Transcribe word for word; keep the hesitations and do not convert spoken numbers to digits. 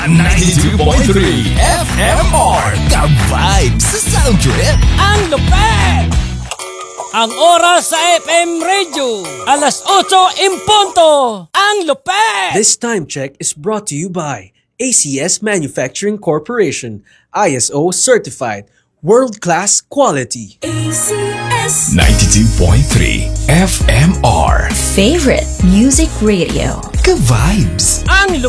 ninety-two point three F M R Ka-Vibes sa Sound Trip. Ang lupet! Ang oras sa F M Radio, alas otso in punto. Ang lupet! This time check is brought to you by A C S Manufacturing Corporation, I S O certified, world-class quality. A C S ninety-two point three F M R Favorite Music Radio. Ka-Vibes. Ang lupet!